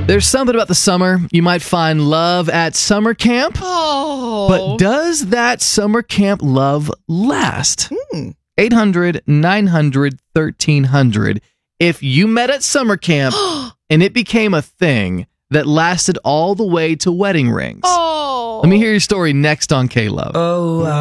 There's something about the summer. You might find love at summer camp. Oh. But does that summer camp love last? 800-900-1300. If you met at summer camp and it became a thing that lasted all the way to wedding rings. Oh. Let me hear your story next on K-Love.